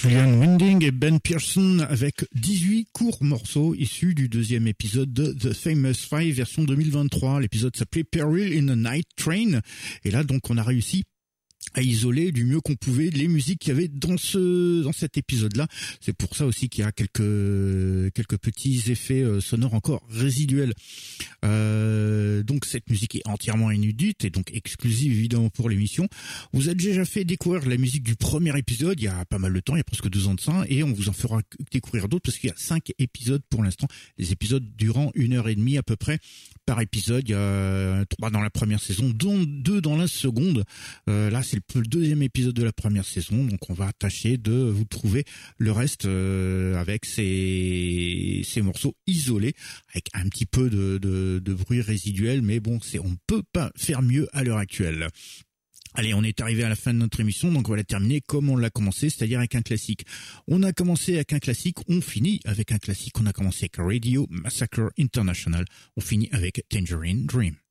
Julian Winding et Ben Pearson avec 18 courts morceaux issus du deuxième épisode de The Famous Five version 2023. L'épisode s'appelait Peril in a Night Train. Et là, donc, on a réussi à isoler du mieux qu'on pouvait les musiques qu'il y avait dans cet épisode-là. C'est pour ça aussi qu'il y a quelques petits effets sonores encore résiduels. Donc cette musique est entièrement inédite et donc exclusive évidemment pour l'émission. Vous avez déjà fait découvrir la musique du premier épisode il y a pas mal de temps, il y a presque 2 ans de ça, et on vous en fera découvrir d'autres parce qu'il y a 5 épisodes pour l'instant. Les épisodes durant 1h30 à peu près par épisode. Il y a 3 dans la première saison, dont 2 dans la seconde. Là c'est le deuxième épisode de la première saison, donc on va tâcher de vous trouver le reste avec ces morceaux isolés, avec un petit peu de bruit résiduel, mais bon, on ne peut pas faire mieux à l'heure actuelle. Allez, on est arrivé à la fin de notre émission, donc on va la terminer comme on l'a commencé, c'est-à-dire avec un classique. On a commencé avec un classique, on finit avec un classique. On a commencé avec Radio Massacre International, on finit avec Tangerine Dream.